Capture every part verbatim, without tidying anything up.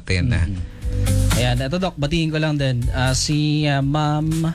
natin. Mm-hmm. Ayan, ito Doc, batiin ko lang din. Uh, si uh, Ma'am...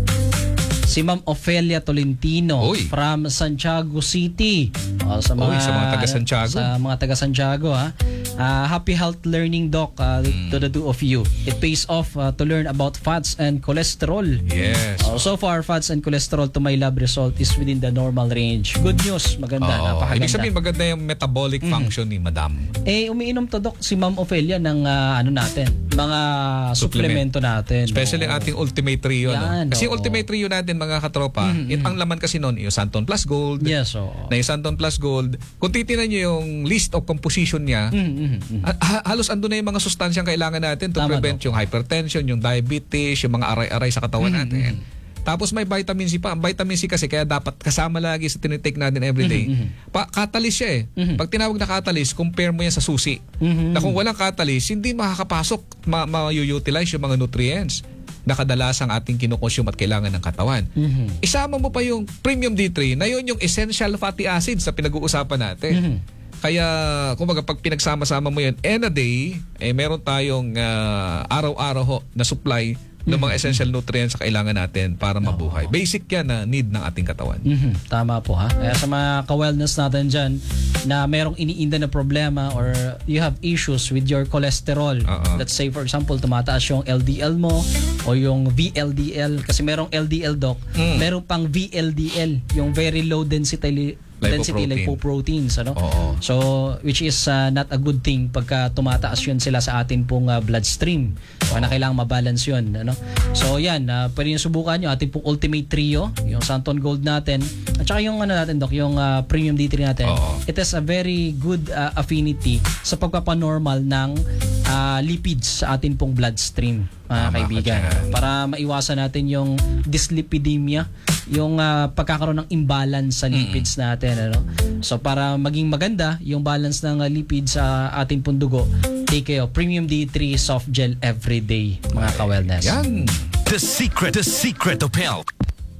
Si Ma'am Ofelia Tolentino Oy. from Santiago City. O, sa mga, Oy, sa mga taga Santiago. Sa mga taga Santiago, ha. Uh, happy health learning, Doc, uh, mm. to the two of you. It pays off uh, to learn about fats and cholesterol. Yes. Uh, so far, fats and cholesterol to my lab result is within the normal range. Good news. Maganda. Oh, napakaganda. ibig sabihin maganda yung metabolic mm. function ni Madam. Eh, umiinom to, Doc, si Ma'am Ofelia ng uh, ano natin, mga Supplement. suplemento natin. Especially oh. ang ating Ultimate Trio. Yan, no? Kasi oh. Ultimate Trio natin, mga katropa, mm-hmm. it, ang laman kasi noon, yung Santon Plus Gold. Yes, oh. Na yung Santon Plus Gold, kung titinan nyo yung list of composition niya, mm-hmm. ha- halos andun na yung mga sustansyang kailangan natin to Tama prevent do. yung hypertension, yung diabetes, yung mga aray-aray sa katawan mm-hmm. natin. Tapos may vitamin C pa. Ang vitamin C kasi kaya dapat kasama lagi sa tinitake natin everyday. Mm-hmm. Pa, catalyst siya eh. Mm-hmm. Pag tinawag na catalyst, compare mo yan sa susi. Mm-hmm. Na kung walang catalyst, hindi makakapasok, ma- ma-utilize yung mga nutrients na kadalasang ating kinukonsume at kailangan ng katawan. Mm-hmm. Isama mo pa yung Premium D three na yun yung essential fatty acids sa pinag-uusapan natin. Mm-hmm. Kaya, kumbaga, pag pinagsama-sama mo yun, in a day, eh, meron tayong uh, araw-araw ho na supply ng mga essential nutrients sa kailangan natin para mabuhay. Oh. Basic yan na need ng ating katawan. Mm-hmm. Tama po ha. Kaya sa mga ka-wellness natin dyan na merong iniinda na problema or you have issues with your cholesterol. Uh-uh. Let's say for example, tumataas yung L D L mo o yung V L D L. Kasi merong L D L, Doc. Mm. Merong pang V L D L, yung very low density density lipoprotein. lipoproteins, ano? Oo. So which is uh, not a good thing pagka tumataas yun sila sa atin pong uh, bloodstream. Kaya na kailangan mabalance yun, ano? So yan, uh, pwede nyo subukan yung ating pong Ultimate Trio, yung Santon Gold natin, at saka yung ano natin, Doc, yung uh, Premium D three natin. Oo. It has a very good uh, affinity sa pagpapanormal ng uh, lipids sa atin pong bloodstream, mga Tama kaibigan. Para maiwasan natin yung dyslipidemia, yung uh, pagkakaroon ng imbalance sa lipids mm. natin, ano? So para maging maganda yung balance ng uh, lipids sa ating pong dugo, take kayo Premium D three soft gel everyday, mga ka-wellness. Yan. The secret, the secret of health.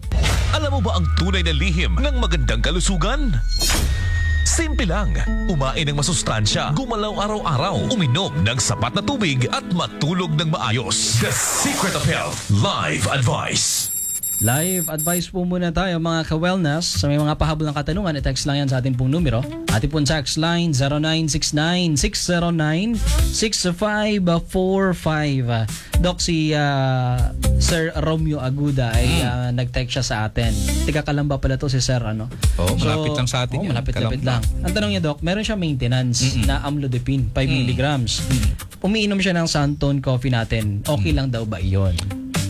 Alam mo ba ang tunay na lihim ng magandang kalusugan? Simple lang. Umain ng masustansya, gumalaw araw-araw, uminom ng sapat na tubig at matulog ng maayos. The secret of health. Live advice. Live advice po muna tayo, mga ka-wellness. Sa may mga pahabol ng katanungan, i-text lang yan sa ating pong numero. Ating pong text line zero nine six nine, six zero nine, six five four five. Doc, si uh, Sir Romeo Aguda ay mm. uh, nag-text siya sa atin. Tika Kalamba pala to si Sir, ano? Oh, malapit so, lang sa atin oh, yun. Malapit-lapit lang. Ang tanong niya, Doc, meron siya maintenance Mm-mm. na amlodipine, five Mm. milligrams. Mm. Umiinom siya ng Santon coffee natin. Okay mm. lang daw ba iyon?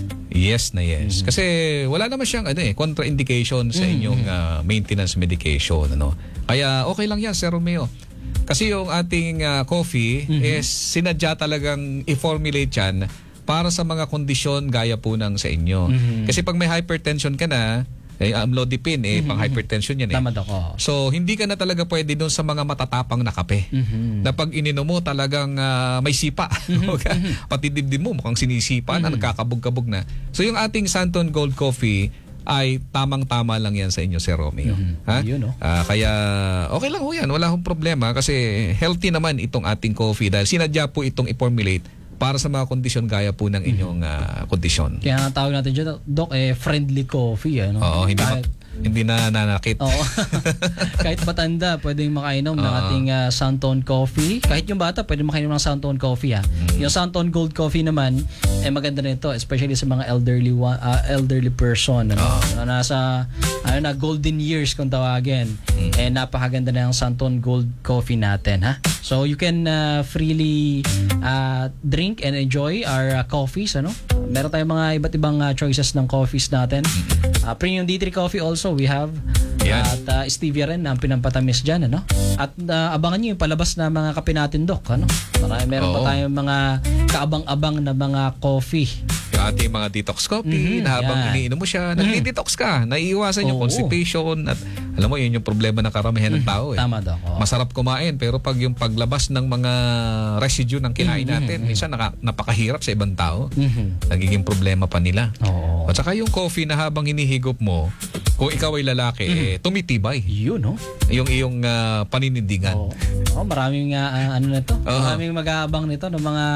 Yes na yes. Mm-hmm. Kasi wala naman siyang ano eh, contraindication sa inyong uh, maintenance medication, ano. Kaya okay lang yan, Sir Romeo. Kasi yung ating uh, coffee mm-hmm. is sinadya talagang i-formulate yan para sa mga kondisyon gaya po ng sa inyo. Mm-hmm. Kasi pag may hypertension ka na, eh, amlodipine, eh, mm-hmm. pang hypertension yan eh. Tama ako. So, hindi ka na talaga pwede doon sa mga matatapang na kape. Mm-hmm. Na pag ininom mo, talagang uh, may sipa. Mm-hmm. Pati dibdib mo, mukhang sinisipa mm-hmm. na, nagkakabog-kabog na. So, yung ating Santon Gold Coffee ay tamang-tama lang yan sa inyo, Sir Romeo. Mm-hmm. Ha? Yun, no? Uh, kaya, okay lang ho yan. Wala hong problema kasi healthy naman itong ating coffee dahil sinadya po itong i-formulate para sa mga kondisyon gaya po ng inyong uh, kondisyon. Kaya ang tawag natin dyan, Doc, eh, friendly coffee. Ano? Oo, hindi Kahit, ma- hindi na nanakit. Oo. Kahit matanda, pwedeng makainom ng Oo. ating uh, Santon Coffee. Kahit yung bata, pwedeng makainom ng Santon Coffee. Ha? Mm. Yung Santon Gold Coffee naman, eh maganda nito, especially sa mga elderly wa- uh, elderly person. Ano? Na nasa ano na, golden years kung tawagin. Mm. Eh napakaganda na yung Santon Gold Coffee natin. Ha? So you can uh, freely uh, drink and enjoy our uh, coffees. Ano? Meron tayong mga iba't ibang uh, choices ng coffees natin. Uh, Premium D three Coffee also we have. Yan. At uh, stevia rin ang pinampatamis dyan, ano? At uh, abangan nyo yung palabas na mga kape natin, Doc, ano? Marami, meron Oo. pa tayong mga kaabang-abang na mga coffee. Yung ating mga detox coffee, Mhm, na habang yan. iniinom mo siya, nagdi-detox ka, naiiwasan yung Oo. constipation at alam mo, yun yung problema ng karamihan ng tao eh. Tama, Doc. Oo. Masarap kumain pero pag yung paglabas ng mga residue ng kinain natin, minsan naka, napakahirap sa ibang tao. Mhm. Nagiging problema pa nila. Oo. At saka yung coffee na habang hinihigop mo, kung ikaw ay lalaki, eh, tumitibay Yun, no? yung iyong ah, paninindigan. Oo. Oh, maraming uh, ano na to. Oo. Maraming mag-aabang nito ng mga